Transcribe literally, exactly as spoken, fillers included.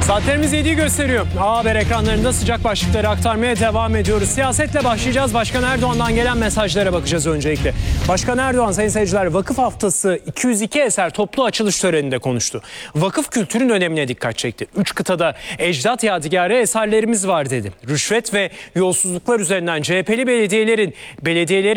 Saatlerimiz yediyi gösteriyor. A Haber ekranlarında sıcak başlıkları aktarmaya devam ediyoruz. Siyasetle başlayacağız. Başkan Erdoğan'dan gelen mesajlara bakacağız öncelikle. Başkan Erdoğan, sayın seyirciler, Vakıf Haftası iki yüz iki eser toplu açılış töreninde konuştu. Vakıf kültürün önemine dikkat çekti. Üç kıtada ecdat yadigarı eserlerimiz var dedi. Rüşvet ve yolsuzluklar üzerinden C H P'li belediyelerin belediyeleri